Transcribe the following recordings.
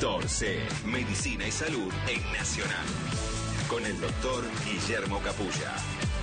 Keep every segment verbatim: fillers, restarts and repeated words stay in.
Sector C, Medicina y Salud en Nacional. Con el doctor Guillermo Capulla.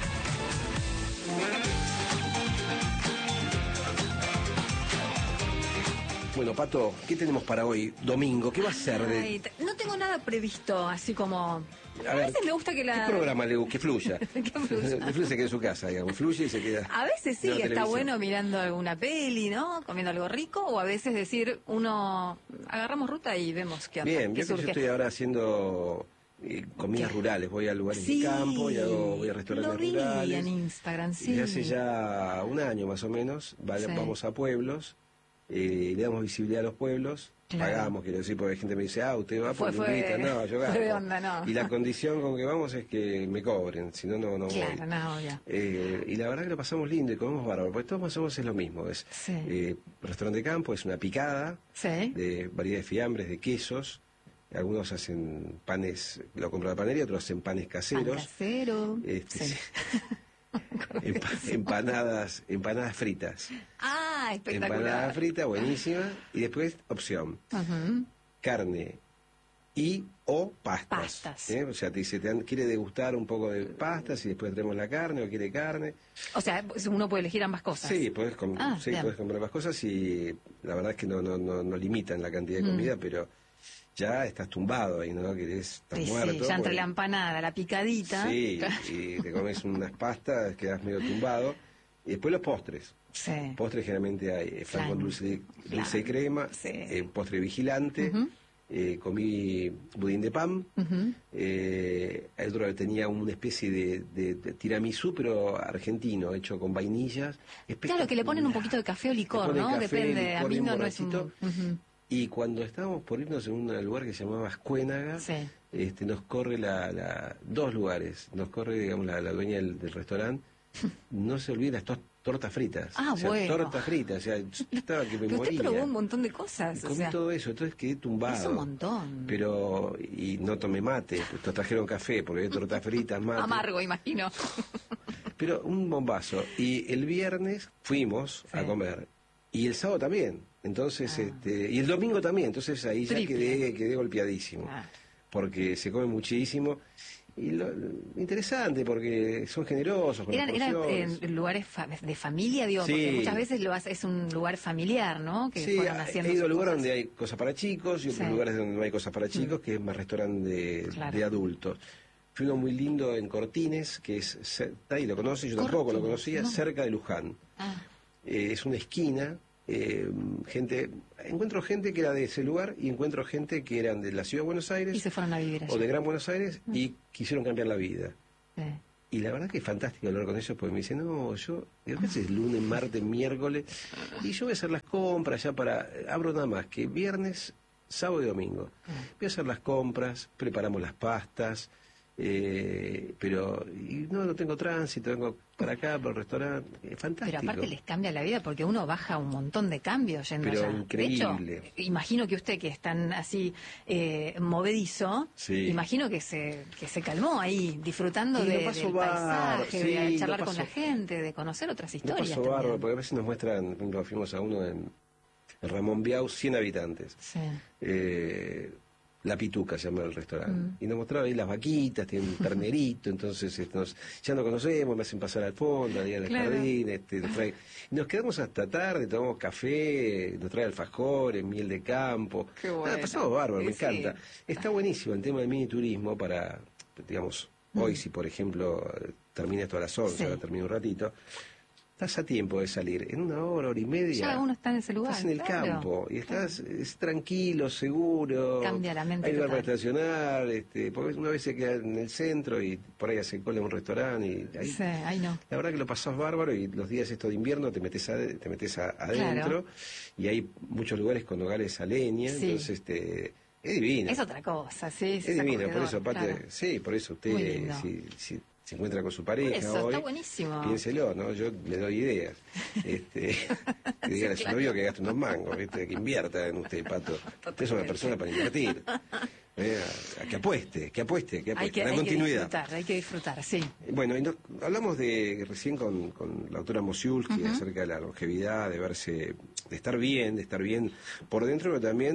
Bueno, Pato, ¿qué tenemos para hoy, domingo? ¿Qué va a ser? De... Ay, no tengo nada previsto, así como... A, a veces ver, me gusta que la... ¿Qué programa le gusta? Que fluya. Que fluya. Que fluya, se quede en su casa, digamos. Fluye y se queda... A veces sí, que está bueno mirando alguna peli, ¿no? Comiendo algo rico, o a veces decir, uno... Agarramos ruta y vemos qué onda. Bien, qué yo, yo estoy ahora haciendo... Eh, comidas ¿Qué? rurales, voy a lugares sí, de campo y hago, voy a restaurantes lo vi rurales. En Instagram, sí. Y hace ya un año más o menos, vale, sí. Vamos a pueblos, eh, le damos visibilidad a los pueblos, claro. Pagamos, quiero decir, porque hay gente que me dice, ah, usted va por invita, no, yo gasto. De onda, no. Y la condición con que vamos es que me cobren, si no, no, no claro, voy. No, ya. Eh, y la verdad que lo pasamos lindo y comemos bárbaro, porque todos más o menos es lo mismo, es sí. eh, restaurante de campo, es una picada sí. de variedad de fiambres, de quesos. Algunos hacen panes, lo compro en la panería, otros hacen panes caseros. Pan casero. Este, sí. Empa empanadas, empanadas fritas. Ah, espectacular. Empanada frita, buenísima. Y después, opción. Uh-huh. Carne y o pastas. Pastas. ¿eh? O sea, te dice, te quiere degustar un poco de pastas y después tenemos la carne o quiere carne. O sea, uno puede elegir ambas cosas. Sí, puedes, com ah, sí, puedes comprar ambas cosas y la verdad es que no, no, no, no limitan la cantidad de comida, mm. pero... ya estás tumbado ahí, ¿no? Que estás sí, muerto. Sí, ya entre porque... la empanada, la picadita. Sí, y te comes unas pastas, quedas medio tumbado. Y después los postres. Sí. Postres generalmente hay flan con dulce, dulce y crema, sí. eh, postre vigilante, uh-huh. eh, comí budín de pan, uh-huh. eh, el otro tenía una especie de, de, de tiramisú, pero argentino, hecho con vainillas. Claro, que le ponen un poquito de café o licor, ¿no? Café, Depende, licor, a mí no, no es un... Uh-huh. Y cuando estábamos por irnos en un lugar que se llamaba Ascuénaga, sí. este, nos corre la, la dos lugares, nos corre, digamos, la, la dueña del, del restaurante, no se olviden las to tortas fritas. Ah, o sea, bueno. Tortas fritas, o sea, yo estaba que me pero moría. Usted probó un montón de cosas. Comí o sea, todo eso, entonces quedé tumbado. Es un montón. Pero, y no tomé mate, pues nos trajeron café, porque había tortas fritas, mate. Amargo, imagino. Pero un bombazo. Y el viernes fuimos sí. a comer. Y el sábado también. Entonces, ah. este, y el domingo también. Entonces ahí ya quedé, quedé golpeadísimo. Ah. Porque se come muchísimo. Y lo, lo interesante, porque son generosos. Con ¿Eran, eran en lugares fa de familia, digo? Sí. Porque muchas veces lo hace, es un lugar familiar, ¿no? Que sí, fueron haciendo he ido a lugares cosas. donde hay cosas para chicos y otros sí. lugares donde no hay cosas para chicos, mm. que es más restaurante de, claro. de adultos. Fui uno muy lindo en Cortines, que es, ahí lo conoce, yo Cortines, tampoco lo conocía, no. cerca de Luján. Ah. Eh, es una esquina, eh, gente, encuentro gente que era de ese lugar y encuentro gente que eran de la ciudad de Buenos Aires. Y se fueron a vivir allá. O de Gran Buenos Aires mm. y quisieron cambiar la vida. Sí. Y la verdad que es fantástico hablar con ellos porque me dicen, no, yo, ¿qué es lunes, martes, miércoles? Y yo voy a hacer las compras ya para, abro nada más que viernes, sábado y domingo. Mm. Voy a hacer las compras, preparamos las pastas. Eh, pero y no, no tengo tránsito, vengo para acá, para el restaurante, es fantástico. Pero aparte les cambia la vida porque uno baja un montón de cambios yendo pero allá. Increíble. De hecho, imagino que usted que es tan así eh, movedizo, sí. imagino que se que se calmó ahí, disfrutando y de, bar, del paisaje, sí, de charlar paso, con la gente, de conocer otras historias. Lo paso bárbaro, porque a veces nos muestran, cuando fuimos a uno en, en Ramón Biau, cien habitantes. Sí. Eh, La Pituca se llama el restaurante. Mm. Y nos mostraron ahí las vaquitas, tienen un ternerito, entonces este, nos, ya nos conocemos, me hacen pasar al fondo, allá en el claro. jardín, este, nos trae, y nos quedamos hasta tarde, tomamos café, nos trae alfajores, miel de campo. Qué bueno. Nada, pasamos bárbaro, sí, me encanta. Sí. Está buenísimo el tema del mini turismo para, digamos, mm. hoy si por ejemplo termina esto a las once, sí. ahora termina un ratito, estás a tiempo de salir, en una hora, hora y media. Ya uno está en ese lugar. Estás en el claro, campo y estás claro. es tranquilo, seguro. Cambia la mente. Hay lugar para estacionar, este, porque una vez se queda en el centro y por ahí hace cola en un restaurante. Y ahí, sí, ahí no. La verdad que lo pasás bárbaro y los días estos de invierno te metes, a, te metes a, adentro claro. y hay muchos lugares con hogares a leña, sí. entonces este es divino. Es otra cosa, sí. Es divino, por eso aparte, claro. sí, por eso usted, si, si se encuentra con su pareja eso, hoy, está buenísimo. Piénselo, ¿no? Yo le doy ideas. Este, que diga a su claro. novio que gaste unos mangos, ¿viste? Que invierta en usted, Pato. Usted es una persona para invertir. Eh, a, a que apueste, que apueste, que apueste. Hay que, la hay continuidad. Que disfrutar, hay que disfrutar, sí. Bueno, y nos, hablamos de recién con, con la doctora Mosiulski uh-huh. acerca de la longevidad, de verse, de estar bien, de estar bien por dentro, pero también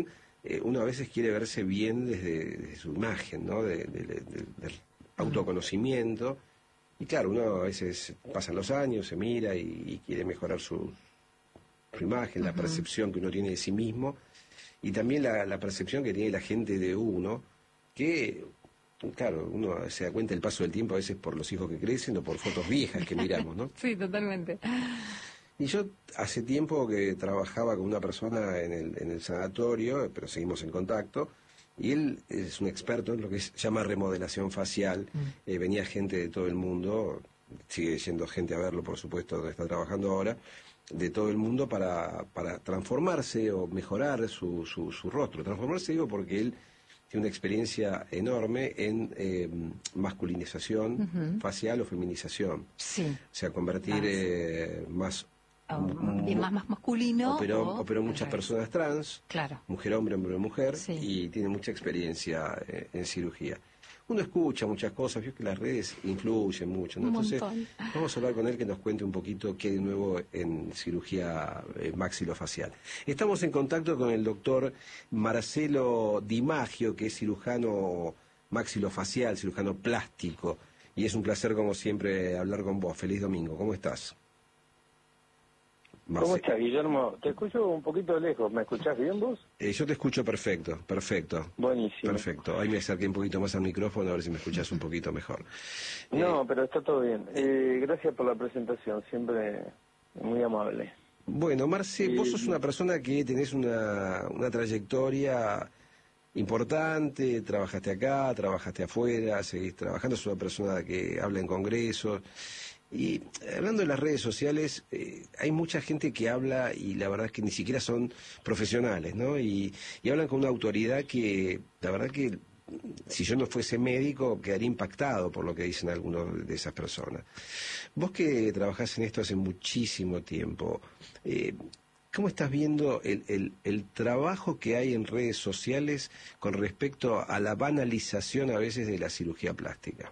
eh, uno a veces quiere verse bien desde, desde su imagen, ¿no? De, de, de, de, del autoconocimiento. Y claro, uno a veces pasan los años, se mira y, y quiere mejorar su, su imagen, la percepción que uno tiene de sí mismo, y también la, la percepción que tiene la gente de uno, que, claro, uno se da cuenta del paso del tiempo a veces por los hijos que crecen o por fotos viejas que miramos, ¿no? Sí, totalmente. Y yo hace tiempo que trabajaba con una persona en el, en el sanatorio, pero seguimos en contacto, y él es un experto en lo que se llama remodelación facial. Mm. Eh, venía gente de todo el mundo, sigue yendo gente a verlo, por supuesto, donde está trabajando ahora, de todo el mundo para, para transformarse o mejorar su, su, su rostro. Transformarse, digo, porque él tiene una experiencia enorme en eh, masculinización uh-huh. facial o feminización. Sí. O sea, convertir eh, más... Oh, bien más, más masculino. Operó, o... operó muchas personas trans, claro. mujer, hombre, hombre, mujer, sí. y tiene mucha experiencia eh, en cirugía. Uno escucha muchas cosas, vio que las redes influyen mucho, ¿no? Entonces, vamos a hablar con él que nos cuente un poquito qué hay de nuevo en cirugía eh, maxilofacial. Estamos en contacto con el doctor Marcelo Di Maggio, que es cirujano maxilofacial, cirujano plástico, y es un placer, como siempre, hablar con vos. Feliz domingo, ¿cómo estás? Marce... ¿Cómo estás, Guillermo? Te escucho un poquito lejos. ¿Me escuchás bien vos? Eh, yo te escucho perfecto, perfecto. Buenísimo. Perfecto. Ahí me acerqué un poquito más al micrófono a ver si me escuchás un poquito mejor. No, eh... pero está todo bien. Eh, gracias por la presentación, siempre muy amable. Bueno, Marce, eh... vos sos una persona que tenés una, una trayectoria importante, trabajaste acá, trabajaste afuera, seguís trabajando, sos una persona que habla en congresos. Y hablando de las redes sociales, eh, hay mucha gente que habla y la verdad es que ni siquiera son profesionales, ¿no? Y, y hablan con una autoridad que, la verdad que, si yo no fuese médico, quedaría impactado por lo que dicen algunos de esas personas. Vos que trabajás en esto hace muchísimo tiempo, eh, ¿cómo estás viendo el, el, el trabajo que hay en redes sociales con respecto a la banalización a veces de la cirugía plástica?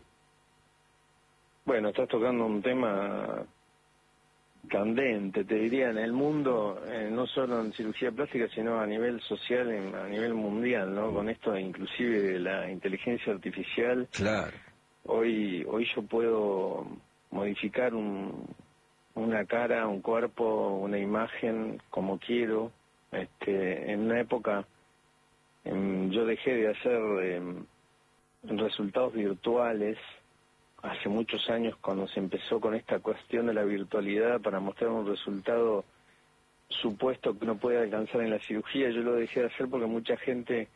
Bueno, estás tocando un tema candente, te diría, en el mundo, eh, no solo en cirugía plástica, sino a nivel social, en, a nivel mundial, ¿no? Con esto inclusive de la inteligencia artificial. Claro. Hoy, hoy yo puedo modificar un, una cara, un cuerpo, una imagen como quiero. Este, en una época eh, yo dejé de hacer eh, resultados virtuales. Hace muchos años, cuando se empezó con esta cuestión de la virtualidad para mostrar un resultado supuesto que no puede alcanzar en la cirugía, yo lo dejé de hacer porque mucha gente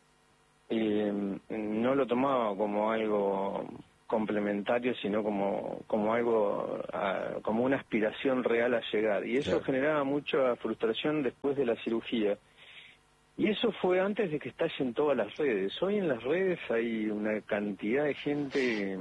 eh, no lo tomaba como algo complementario, sino como como algo, a, como una aspiración real a llegar. Y eso claro. generaba mucha frustración después de la cirugía. Y eso fue antes de que estallen todas las redes. Hoy en las redes hay una cantidad de gente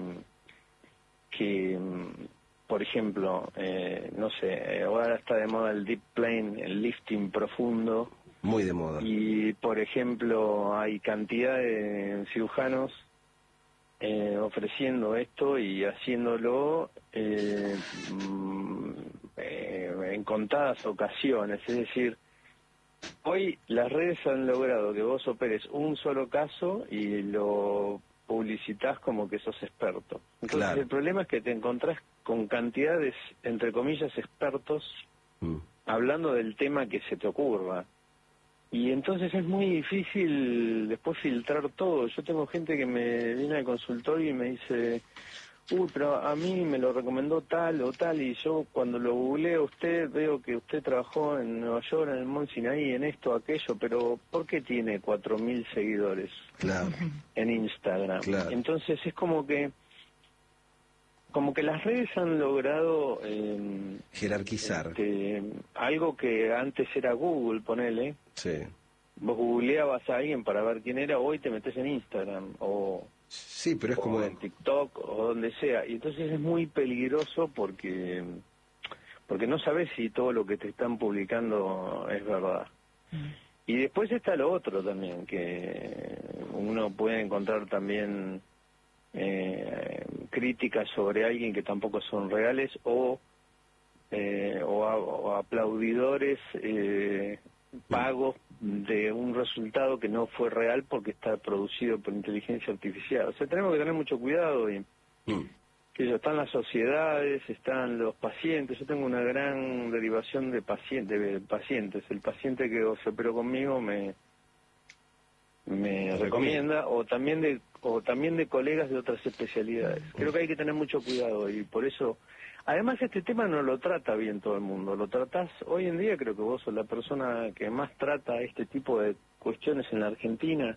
que, por ejemplo, eh, no sé, ahora está de moda el deep plane, el lifting profundo. Muy de moda. Y, por ejemplo, hay cantidad de cirujanos eh, ofreciendo esto y haciéndolo eh, eh, en contadas ocasiones. Es decir, hoy las redes han logrado que vos operes un solo caso y lo publicitas como que sos experto. Entonces claro. el problema es que te encontrás con cantidades, entre comillas, expertos mm. hablando del tema que se te ocurra. Y entonces es muy difícil después filtrar todo. Yo tengo gente que me viene al consultorio y me dice, uy, pero a mí me lo recomendó tal o tal, y yo cuando lo googleo a usted veo que usted trabajó en Nueva York, en el Mont Sinaí, en esto, aquello, pero ¿por qué tiene cuatro mil seguidores claro. en Instagram? Claro. Entonces es como que como que las redes han logrado eh, jerarquizar este, algo que antes era Google, ponele. Sí. Vos googleabas a alguien para ver quién era, hoy te metes en Instagram o sí, pero es o como en TikTok o donde sea, y entonces es muy peligroso porque porque no sabes si todo lo que te están publicando es verdad. Mm. Y después está lo otro también, que uno puede encontrar también eh, críticas sobre alguien que tampoco son reales o eh, o, a, o aplaudidores eh, pagos de un resultado que no fue real porque está producido por inteligencia artificial. O sea, tenemos que tener mucho cuidado y Mm. que yo, están las sociedades, están los pacientes. Yo tengo una gran derivación de, paciente, de pacientes. El paciente que se operó conmigo me me recomienda, o también de o también de colegas de otras especialidades. Creo que hay que tener mucho cuidado y por eso, además este tema no lo trata bien todo el mundo, lo tratás, hoy en día creo que vos sos la persona que más trata este tipo de cuestiones en la Argentina,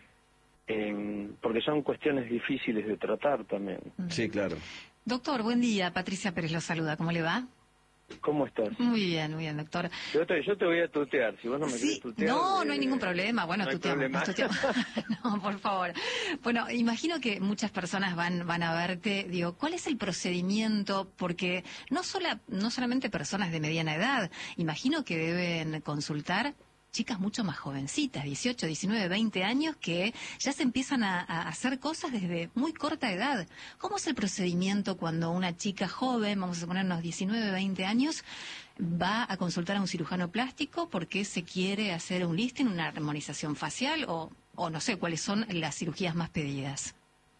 eh, porque son cuestiones difíciles de tratar también. Sí, claro. Doctor, buen día. Patricia Pérez lo saluda. ¿Cómo le va? ¿Cómo estás? Muy bien, muy bien, doctor. Yo te, yo te voy a tutear, si vos no me Sí, querés tutear... no, no hay eh, ningún problema. Bueno, no hay tuteamos, problema. tuteamos. No, por favor. Bueno, imagino que muchas personas van van a verte. Digo, ¿cuál es el procedimiento? Porque no sola, no solamente personas de mediana edad, imagino que deben consultar chicas mucho más jovencitas, dieciocho, diecinueve, veinte años, que ya se empiezan a, a hacer cosas desde muy corta edad. ¿Cómo es el procedimiento cuando una chica joven, vamos a ponernos diecinueve, veinte años, va a consultar a un cirujano plástico porque se quiere hacer un lifting, una armonización facial o, o no sé cuáles son las cirugías más pedidas?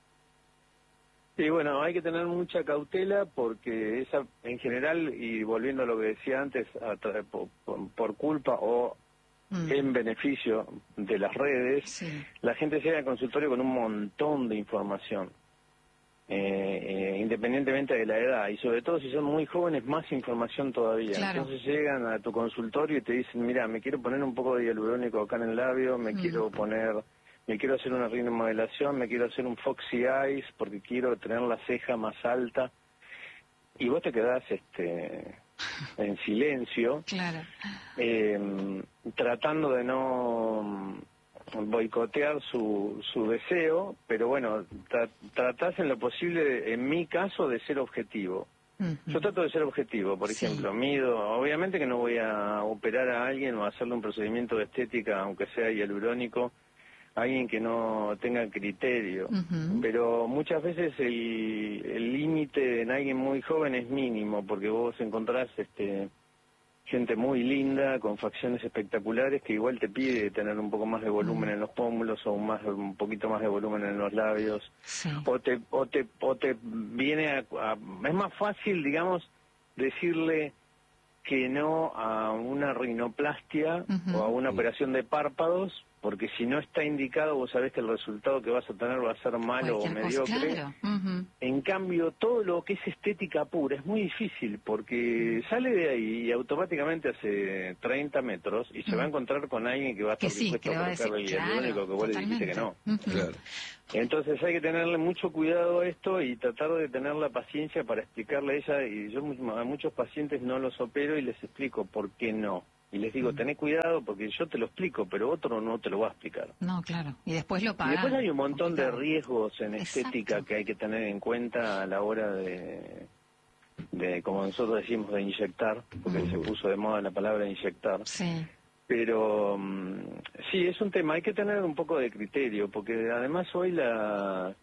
Sí, bueno, hay que tener mucha cautela porque esa, en general, y volviendo a lo que decía antes, a tra- por, por- por culpa o Mm. en beneficio de las redes, Sí. la gente llega al consultorio con un montón de información, eh, eh, independientemente de la edad, y sobre todo si son muy jóvenes, más información todavía. Claro. Entonces llegan a tu consultorio y te dicen, mira, me quiero poner un poco de hialurónico acá en el labio, me Mm. quiero poner, me quiero hacer una rinomodelación, me quiero hacer un Foxy Eyes porque quiero tener la ceja más alta, y vos te quedás este, en silencio, Claro. eh, tratando de no boicotear su, su deseo, pero bueno, tra tratás en lo posible, en mi caso, de ser objetivo. Ujú. Yo trato de ser objetivo, por Sí. ejemplo, mido, obviamente que no voy a operar a alguien o a hacerle un procedimiento de estética, aunque sea hialurónico, a alguien que no tenga criterio, Ujú. pero muchas veces el el límite en alguien muy joven es mínimo, porque vos encontrás este gente muy linda, con facciones espectaculares, que igual te pide tener un poco más de volumen Mm. en los pómulos o un, más, un poquito más de volumen en los labios, Sí. o te o te o te viene a, a- es más fácil, digamos, decirle que no a una rinoplastia Ujú. o a una operación de párpados, porque si no está indicado, vos sabés que el resultado que vas a tener va a ser malo o Cualquier cosa, mediocre. claro. Ujú. En cambio, todo lo que es estética pura es muy difícil, porque sale de ahí y automáticamente hace treinta metros y se va a encontrar con alguien que va a Que estar sí, dispuesto que le va a a decir, colocarle el hialurónico claro, que vos le dijiste que no. totalmente. Ujú. Claro. Entonces hay que tenerle mucho cuidado a esto y tratar de tener la paciencia para explicarle a ella, y yo mu- a muchos pacientes no los opero y les explico por qué no. Y les digo, tené cuidado porque yo te lo explico, pero otro no te lo va a explicar. No, claro. Y después lo Y pagan. después hay un montón de Complicado. riesgos en Exacto. estética que hay que tener en cuenta a la hora de, de como nosotros decimos, de inyectar, porque se puso de moda la palabra inyectar. Sí. Pero mm, sí, es un tema, hay que tener un poco de criterio, porque además hoy la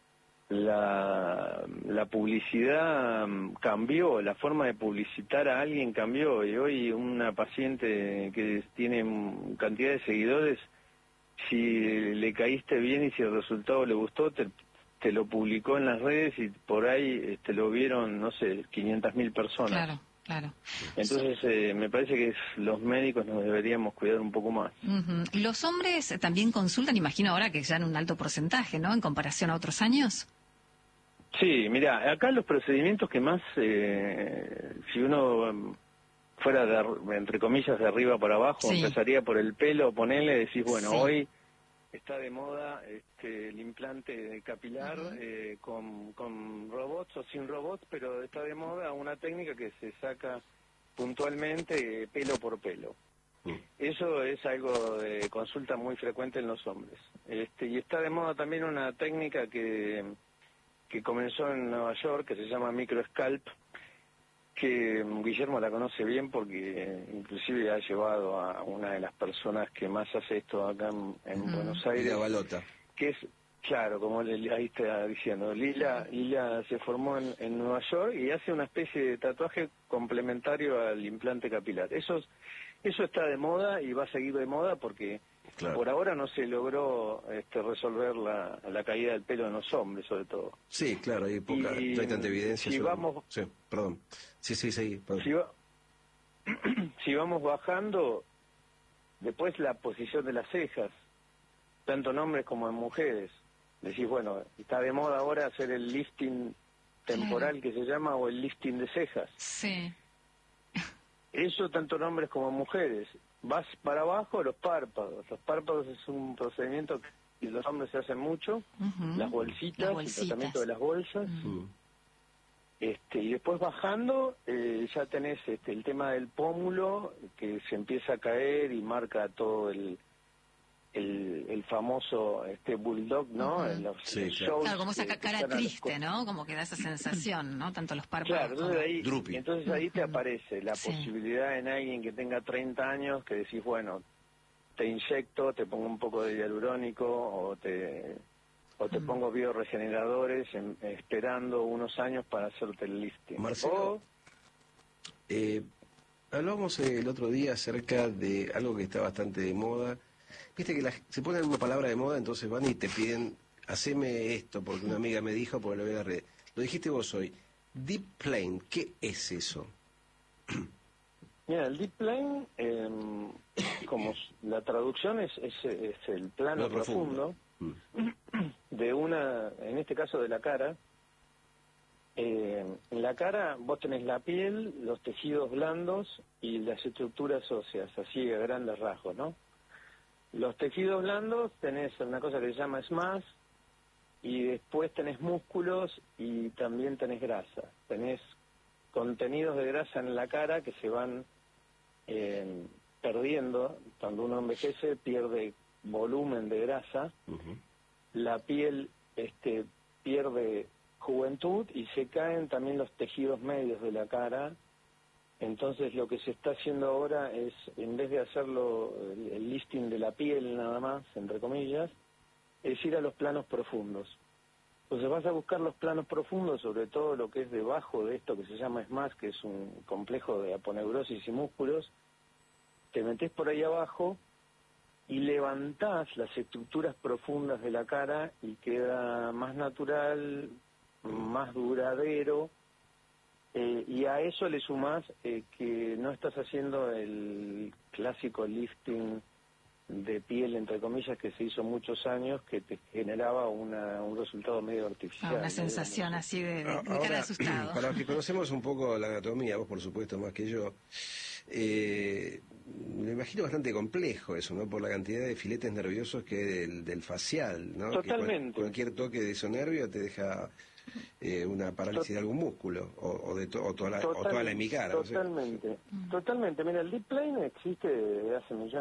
la, la publicidad mm, cambió, la forma de publicitar a alguien cambió, y hoy una paciente que tiene mm, cantidad de seguidores, si le caíste bien y si el resultado le gustó, te, te lo publicó en las redes y por ahí este, lo vieron, no sé, quinientas mil personas. Claro, claro. Entonces, eh, me parece que es- los médicos nos deberíamos cuidar un poco más. Ujú. Los hombres también consultan, imagino ahora que ya en un alto porcentaje, ¿no? En comparación a otros años. Sí, mira, acá los procedimientos que más, eh, si uno em, fuera, de, ar- entre comillas, de arriba para abajo, Sí. empezaría por el pelo, ponele, decís, bueno, Sí. hoy está de moda este, el implante capilar Ujú. eh, con, con robots o sin robots, pero está de moda una técnica que se saca puntualmente eh, pelo por pelo. Mm. Eso es algo de consulta muy frecuente en los hombres. Este, y está de moda también una técnica que, que comenzó en Nueva York, que se llama microscalp, que mm, Guillermo la conoce bien porque eh, inclusive ha llevado a una de las personas que más hace esto acá en, en Ujú. Buenos Y Aires, la balota. que es, claro, como le- ahí está diciendo, Lila, Lila se formó en, en Nueva York y hace una especie de tatuaje complementario al implante capilar. Esos, Eso está de moda y va a seguir de moda porque claro. por ahora no se logró este, resolver la, la caída del pelo en los hombres, sobre todo. Sí, claro, hay poca, y, no hay tanta evidencia. Si sobre... vamos, sí, perdón. Sí, sí, sí. Perdón. Si, va... si vamos bajando, después la posición de las cejas, tanto en hombres como en mujeres. Decís, bueno, está de moda ahora hacer el lifting temporal claro. que se llama, o el lifting de cejas. Sí. Eso tanto en hombres como en mujeres. Vas para abajo, los párpados. Los párpados es un procedimiento que los hombres se hacen mucho. Uh-huh. Las bolsitas, las bolsitas, el tratamiento de las bolsas. Uh-huh. Este, y después bajando, eh, ya tenés este, el tema del pómulo, que se empieza a caer y marca todo el... El, el famoso este bulldog, ¿no? Uh-huh. En los, sí, los claro. claro, como esa cara triste, ¿no? Como que da esa sensación, ¿no? Tanto los párpados claro, entonces como... ahí, y entonces ahí te aparece la sí. posibilidad en alguien que tenga treinta años que decís, bueno, te inyecto, te pongo un poco de hialurónico o te o te uh-huh. pongo bioregeneradores en, esperando unos años para hacerte el lifting. Marcelo, o, eh, hablábamos el otro día acerca de algo que está bastante de moda. Viste que la, se pone una palabra de moda, entonces van y te piden, haceme esto, porque una amiga me dijo, porque lo veo en la red. Lo dijiste vos hoy. Deep Plane, ¿qué es eso? Mira, el Deep Plane, eh, como la traducción es, es, es el plano profundo, profundo mm. de una, en este caso de la cara. Eh, en la cara vos tenés la piel, los tejidos blandos y las estructuras óseas, así a grandes rasgos, ¿no? Los tejidos blandos tenés una cosa que se llama S M A S y después tenés músculos y también tenés grasa. Tenés contenidos de grasa en la cara que se van eh, perdiendo. Cuando uno envejece pierde volumen de grasa. Uh-huh. La piel este, pierde juventud y se caen también los tejidos medios de la cara. Entonces lo que se está haciendo ahora es, en vez de hacerlo el, el lifting de la piel nada más, entre comillas, es ir a los planos profundos. Entonces vas a buscar los planos profundos, sobre todo lo que es debajo de esto que se llama S M A S, que es un complejo de aponeurosis y músculos, te metés por ahí abajo y levantás las estructuras profundas de la cara y queda más natural, más duradero. Eh, y a eso le sumás eh, que no estás haciendo el clásico lifting de piel, entre comillas, que se hizo muchos años, que te generaba una, un resultado medio artificial. Ah, una sensación así de, de, de Ahora, cara asustado. Para los que conocemos un poco la anatomía, vos por supuesto más que yo, eh, me imagino bastante complejo eso, ¿no? Por la cantidad de filetes nerviosos que del, del facial, ¿no? Totalmente. Que cual, cualquier toque de esos nervios te deja... Eh, una parálisis Tot- de algún músculo o, o de to- o toda la, Total, o toda la hemicara. Totalmente, no sé. totalmente. Mira, el Deep Plane existe desde hace millones